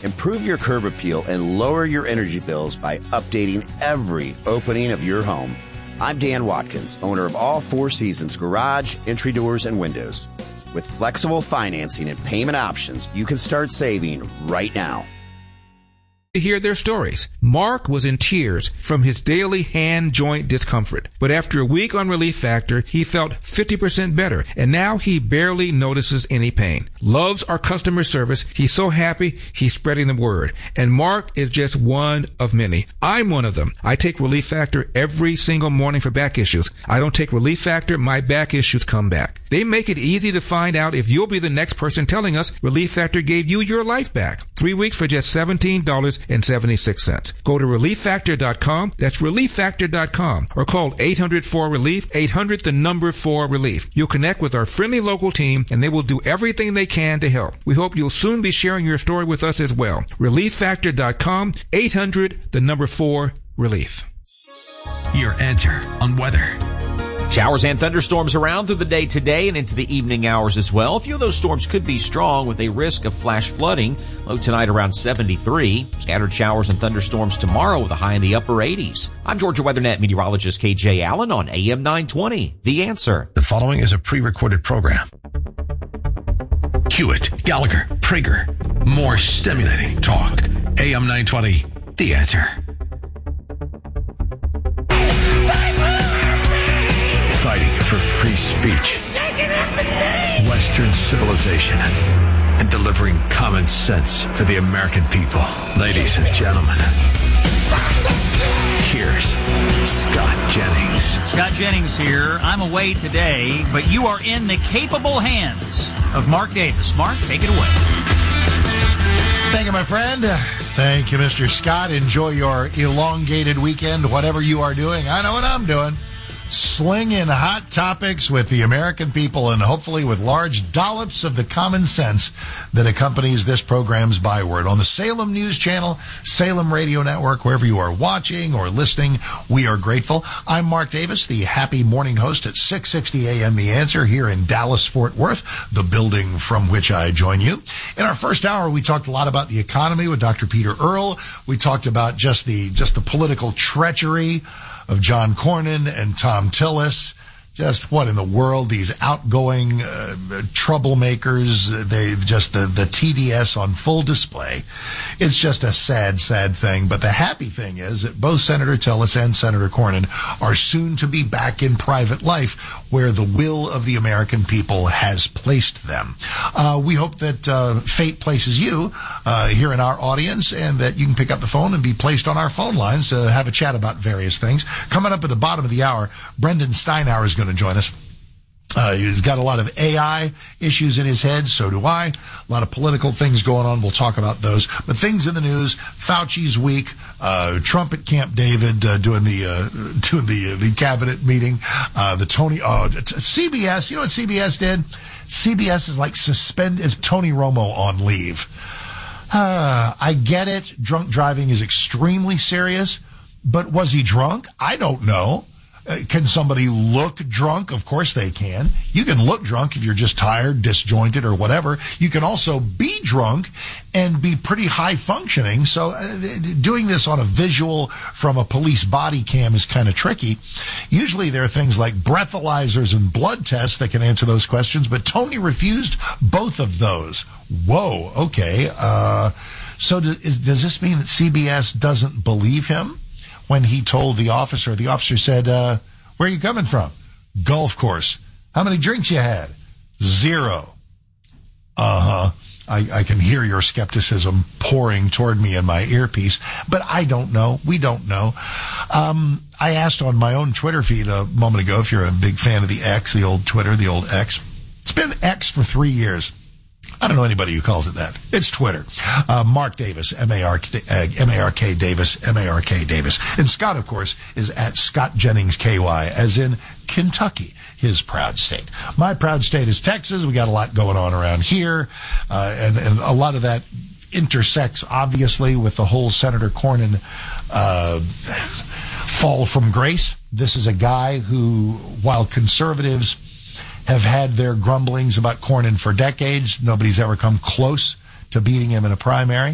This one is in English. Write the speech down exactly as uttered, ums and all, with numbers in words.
Improve your curb appeal and lower your energy bills by updating every opening of your home. I'm Dan Watkins, owner of All Four Seasons Garage, Entry Doors, and Windows. With flexible financing and payment options, you can start saving right now. To hear their stories. Mark was in tears from his daily hand joint discomfort, but after a week on Relief Factor, he felt fifty percent better, and now he barely notices any pain. Loves our customer service. He's so happy he's spreading the word, and Mark is just one of many. I'm one of them. I take Relief Factor every single morning for back issues. I don't take Relief Factor, my back issues come back. They make it easy to find out if you'll be the next person telling us Relief Factor gave you your life back. Three weeks for just seventeen dollars and seventy-six cents. Go to relief factor dot com. That's relief factor dot com. Or call eight hundred four relief, eight hundred the number four relief. You'll connect with our friendly local team and they will do everything they can to help. We hope you'll soon be sharing your story with us as well. relief factor dot com, eight hundred the number four relief. Your answer on weather. Showers and thunderstorms around through the day today and into the evening hours as well. A few of those storms could be strong with a risk of flash flooding. Low tonight around seventy-three. Scattered showers and thunderstorms tomorrow with a high in the upper eighties. I'm Georgia WeatherNet meteorologist K J Allen on A M nine twenty. The Answer. The following is a pre-recorded program. Hewitt, Gallagher, Prager. More stimulating talk. A M nine twenty. The Answer. Fighting for free speech, Western civilization, and delivering common sense for the American people. Ladies and gentlemen, here's Scott Jennings. Scott Jennings here. I'm away today, but you are in the capable hands of Mark Davis. Mark, take it away. Thank you, my friend. Thank you, Mister Scott. Enjoy your elongated weekend, whatever you are doing. I know what I'm doing. Slinging hot topics with the American people and hopefully with large dollops of the common sense that accompanies this program's byword. On the Salem News Channel, Salem Radio Network, wherever you are watching or listening, we are grateful. I'm Mark Davis, the happy morning host at six sixty A M The Answer here in Dallas, Fort Worth, the building from which I join you. In our first hour, we talked a lot about the economy with Doctor Peter Earle. We talked about just the just the political treachery of John Cornyn and Tom Tillis. Just what in the world, these outgoing uh, troublemakers, they just the, the T D S on full display. It's just a sad, sad thing. But the happy thing is that both Senator Tillis and Senator Cornyn are soon to be back in private life where the will of the American people has placed them. Uh, we hope that uh, fate places you uh, here in our audience and that you can pick up the phone and be placed on our phone lines to have a chat about various things. Coming up at the bottom of the hour, Brendan Steinauer is going to join us. Uh, he's got a lot of A I issues in his head, so do I. A lot of political things going on. We'll talk about those. But things in the news, Fauci's week, uh, Trump at Camp David, uh, doing the, uh, doing the, uh, the cabinet meeting, uh, the Tony, oh, C B S, you know what C B S did? C B S is like suspend, is Tony Romo on leave. Uh, I get it. Drunk driving is extremely serious, but was he drunk? I don't know. Uh, can somebody look drunk? Of course they can. You can look drunk if you're just tired, disjointed, or whatever. You can also be drunk and be pretty high functioning. So uh, doing this on a visual from a police body cam is kind of tricky. Usually there are things like breathalyzers and blood tests that can answer those questions, but Tony refused both of those. Whoa, okay. Uh, so do, is, does this mean that C B S doesn't believe him? When he told the officer, the officer said, uh, where are you coming from? Golf course. How many drinks you had? Zero. Uh-huh. I, I can hear your skepticism pouring toward me in my earpiece, but I don't know. We don't know. Um, I asked on my own Twitter feed a moment ago if you're a big fan of the X, the old Twitter, the old X. It's been X for three years. I don't know anybody who calls it that. It's Twitter. Uh, Mark Davis, M A R K, uh, M A R K Davis, M A R K Davis. And Scott, of course, is at Scott Jennings K Y, as in Kentucky, his proud state. My proud state is Texas. We got a lot going on around here. Uh, and, and a lot of that intersects, obviously, with the whole Senator Cornyn uh, fall from grace. This is a guy who, while conservatives have had their grumblings about Cornyn for decades, nobody's ever come close to beating him in a primary.